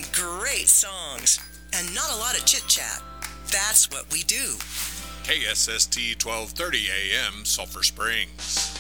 great songs and not a lot of chit-chat. That's what we do. KSST 1230 AM, Sulphur Springs.